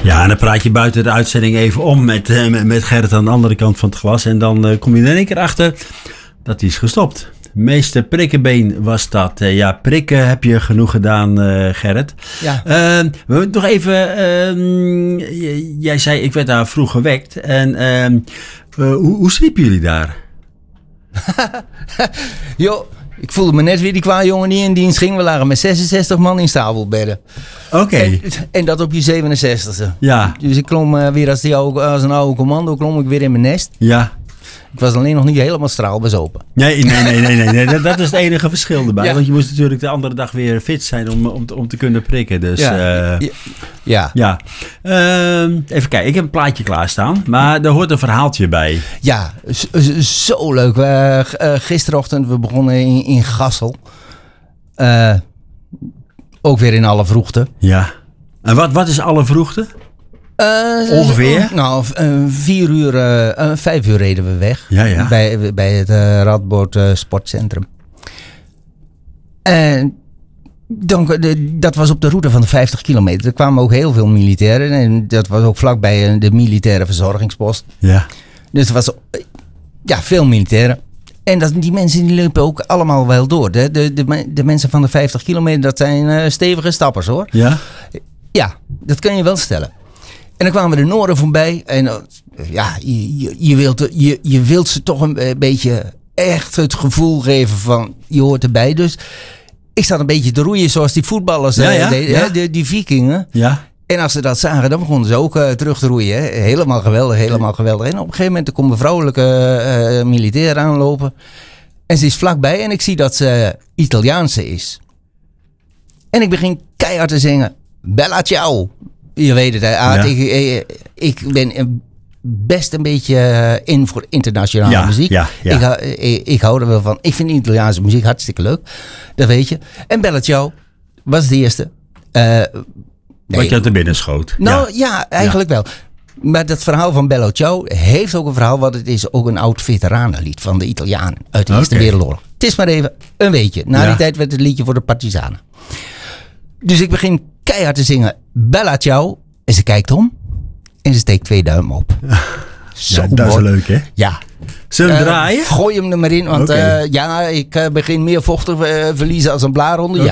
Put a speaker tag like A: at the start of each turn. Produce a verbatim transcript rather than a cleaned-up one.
A: Ja, en dan praat je buiten de uitzending even om met, uh, met Gerrit aan de andere kant van het glas. En dan uh, kom je er in één keer achter dat hij is gestopt. Meeste prikkenbeen was dat. Uh, ja, prikken heb je genoeg gedaan, uh, Gerrit.
B: Ja.
A: Uh, we moeten nog even... Uh, j- jij zei, ik werd daar vroeg gewekt. En uh, uh, hoe, hoe sliepen jullie daar?
B: Joh, ik voelde me net weer die kwajongen die in dienst ging. We lagen met zesenzestig man in stapelbedden.
A: Oké. Okay.
B: En, en dat op je zevenenzestigste.
A: Ja.
B: Dus ik klom uh, weer als, die oude, als een oude commando, klom ik weer in mijn nest.
A: Ja.
B: Ik was alleen nog niet helemaal straalbezopen.
A: Nee, nee, nee, nee, nee, nee. Dat, dat is het enige verschil erbij.
B: Ja.
A: Want je moest natuurlijk de andere dag weer fit zijn om, om, om te kunnen prikken. Dus
B: Ja.
A: uh,
B: Ja.
A: ja. Uh, even kijken, ik heb een plaatje klaarstaan. Maar er hoort een verhaaltje bij.
B: Ja, zo, zo leuk. We, uh, gisterochtend, we begonnen in, in Gassel. Uh, ook weer in alle vroegte.
A: Ja. En wat, wat is alle vroegte?
B: Uh,
A: Ongeveer?
B: Uh, nou, uh, vier uur, uh, uh, vijf uur reden we weg.
A: Ja, ja.
B: Bij, bij het uh, Radboud uh, Sportcentrum. En dan, de, dat was op de route van de vijftig kilometer. Er kwamen ook heel veel militairen. En dat was ook vlakbij de militaire verzorgingspost.
A: Ja.
B: Dus er was uh, ja, veel militairen. En dat, die mensen die liepen ook allemaal wel door. De, de, de, de mensen van de vijftig kilometer, dat zijn uh, stevige stappers hoor.
A: Ja?
B: Ja, dat kan je wel stellen. En dan kwamen we de Noorden voorbij. En uh, ja, je, je, je, wilt, je, je wilt ze toch een, een beetje echt het gevoel geven van je hoort erbij. Dus ik zat een beetje te roeien zoals die voetballers
A: ja,
B: uh,
A: ja,
B: deden,
A: ja.
B: hè, die, die vikingen.
A: Ja.
B: En als ze dat zagen, dan begonnen ze ook uh, terug te roeien. Hè. Helemaal geweldig, helemaal geweldig. En op een gegeven moment komt een vrouwelijke uh, militair aanlopen. En ze is vlakbij en ik zie dat ze Italiaanse is. En ik begin keihard te zingen. Bella ciao. Je weet het, hè. Aad,
A: Ja.
B: ik, ik ben best een beetje in voor internationale
A: Ja,
B: muziek.
A: ja, ja.
B: Ik, hou- ik, ik hou er wel van. Ik vind Italiaanse muziek hartstikke leuk. Dat weet je. En Bella ciao was de eerste. Uh, nee,
A: Wat je uit de binnen schoot.
B: nou
A: Ja.
B: ja, eigenlijk wel. Maar dat verhaal van Bella ciao heeft ook een verhaal. Want het is ook een oud veteranenlied van de Italianen uit de Eerste
A: Oké.
B: Wereldoorlog. Het is maar even een weetje. Na
A: Ja.
B: die tijd werd het liedje voor de partizanen. Dus ik begin keihard te zingen Bella ciao. En ze kijkt om. En ze steekt twee duimen op. Zo
A: Ja, dat is
B: mooi.
A: leuk, hè?
B: Ja.
A: Zullen we
B: Uh,
A: draaien?
B: Gooi hem er maar in. Want
A: Oké.
B: uh, ja, ik uh, begin meer vocht te uh, verliezen als een blaarronde. Ja.